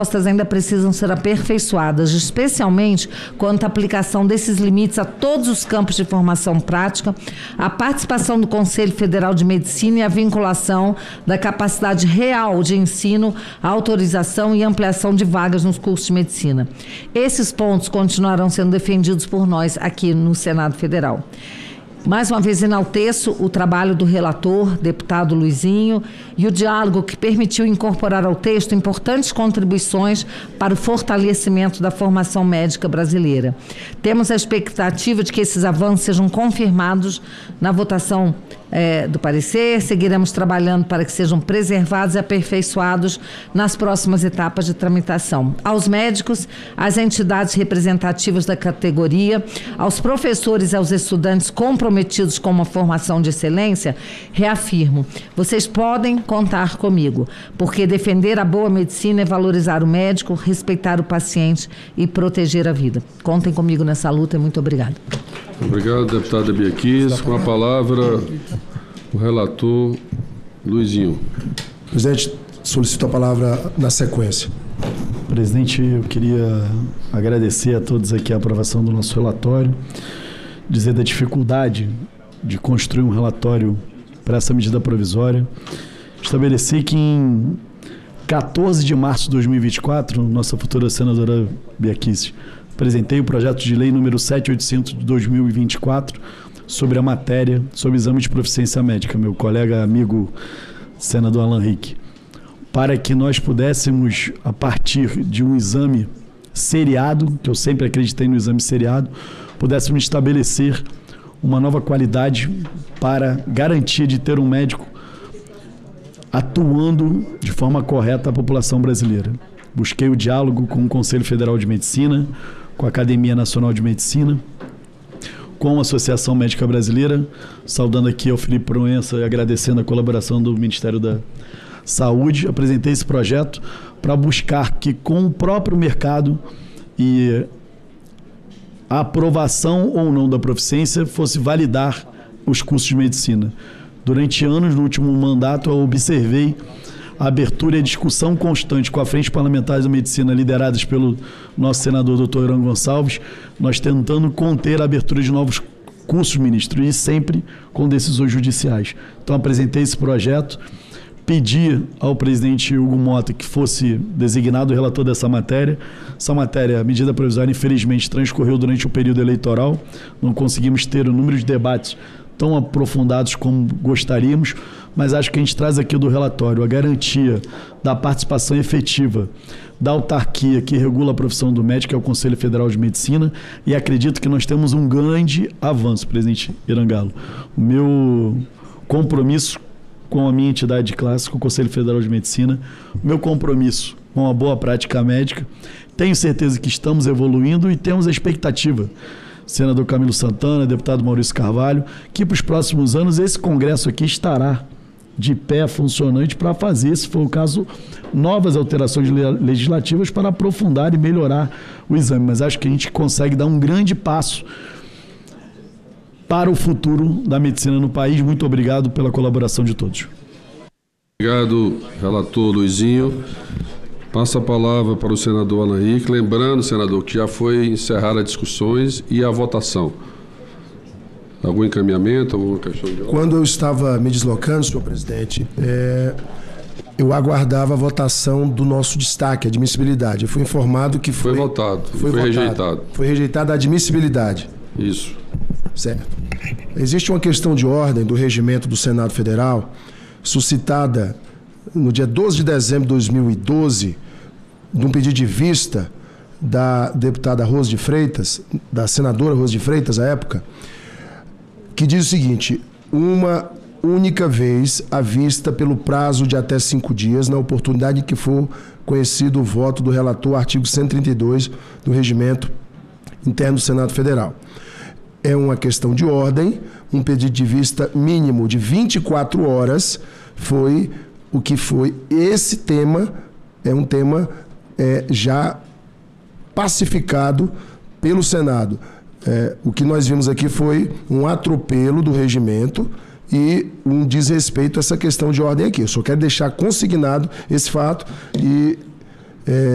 propostas ainda precisam ser aperfeiçoadas, especialmente quanto à aplicação desses limites a todos os campos de formação prática, a participação do Conselho Federal de Medicina e a vinculação da capacidade real de ensino, a autorização e ampliação de vagas nos cursos de medicina. Esses pontos continuarão sendo defendidos por nós aqui no Senado Federal. Mais uma vez enalteço o trabalho do relator, deputado Luizinho, e o diálogo que permitiu incorporar ao texto importantes contribuições para o fortalecimento da formação médica brasileira. Temos a expectativa de que esses avanços sejam confirmados na votação do parecer. Seguiremos trabalhando para que sejam preservados e aperfeiçoados nas próximas etapas de tramitação. Aos médicos, às entidades representativas da categoria, aos professores e aos estudantes comprometidos com uma formação de excelência, reafirmo, vocês podem contar comigo, porque defender a boa medicina é valorizar o médico, respeitar o paciente e proteger a vida. Contem comigo nessa luta e muito obrigada. Obrigado, deputada Bia Kiss. Com a palavra, o relator Luizinho. Presidente, solicito a palavra na sequência. Presidente, eu queria agradecer a todos aqui a aprovação do nosso relatório, dizer da dificuldade de construir um relatório para essa medida provisória, estabelecer que em 14 de março de 2024, nossa futura senadora Bia Kiss apresentei o projeto de lei número 7800 de 2024 sobre a matéria, sobre exame de proficiência médica, meu colega amigo senador Alan Rick, para que nós pudéssemos, a partir de um exame seriado, que eu sempre acreditei no exame seriado, pudéssemos estabelecer uma nova qualidade para garantia de ter um médico atuando de forma correta à população brasileira. Busquei o diálogo com o Conselho Federal de Medicina, com a Academia Nacional de Medicina, com a Associação Médica Brasileira, saudando aqui ao Felipe Proença e agradecendo a colaboração do Ministério da Saúde. Apresentei esse projeto para buscar que, com o próprio mercado e a aprovação ou não da proficiência, fosse validar os cursos de medicina. Durante anos, no último mandato, eu observei a abertura e a discussão constante com a Frente Parlamentar da Medicina, lideradas pelo nosso senador Dr. Irã Gonçalves, nós tentando conter a abertura de novos cursos, ministro, e sempre com decisões judiciais. Então, apresentei esse projeto, pedi ao presidente Hugo Mota que fosse designado o relator dessa matéria. Essa matéria, a medida provisória, infelizmente, transcorreu durante o período eleitoral, não conseguimos ter o número de debates tão aprofundados como gostaríamos, mas acho que a gente traz aqui do relatório a garantia da participação efetiva da autarquia que regula a profissão do médico, que é o Conselho Federal de Medicina, e acredito que nós temos um grande avanço, presidente Irangalo. O meu compromisso com a minha entidade de classe, com o Conselho Federal de Medicina, o meu compromisso com a boa prática médica, tenho certeza que estamos evoluindo e temos a expectativa, senador Camilo Santana, deputado Maurício Carvalho, que para os próximos anos esse congresso aqui estará de pé, funcionante, para fazer, se for o caso, novas alterações legislativas para aprofundar e melhorar o exame. Mas acho que a gente consegue dar um grande passo para o futuro da medicina no país. Muito obrigado pela colaboração de todos. Obrigado, relator Luizinho. Passa a palavra para o senador Alan Rick. Lembrando, senador, que já foi encerrada as discussões e a votação. Algum encaminhamento, alguma questão de ordem? Quando eu estava me deslocando, senhor presidente, eu aguardava a votação do nosso destaque, admissibilidade. Eu fui informado que foi votado, foi votado. rejeitado. Foi rejeitada a admissibilidade. Isso. Certo. Existe uma questão de ordem do regimento do Senado Federal, suscitada no dia 12 de dezembro de 2012, de um pedido de vista da deputada Rose de Freitas, da senadora Rose de Freitas, à época, que diz o seguinte: uma única vez à vista pelo prazo de até 5 dias, na oportunidade em que for conhecido o voto do relator, artigo 132 do regimento interno do Senado Federal. É uma questão de ordem, um pedido de vista mínimo de 24 horas foi o que foi. Esse tema é um tema já pacificado pelo Senado. O que nós vimos aqui foi um atropelo do regimento e um desrespeito a essa questão de ordem aqui. Eu só quero deixar consignado esse fato e